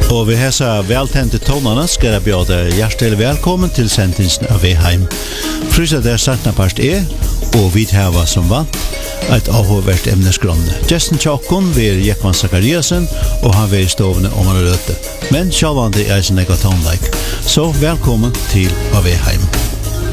Og vi hälsar vältända tonarna ska jag bjuda hjärtligt välkommen till sendingen av Veheim. Frysa där startna part och vi har som vant ett avhåvärt ämnesgrund. Justin Chakon vi Jekvan Zakariasen och han vill stående om han röte. Men självande är sin egen tonlike. Så välkommen till Veheim.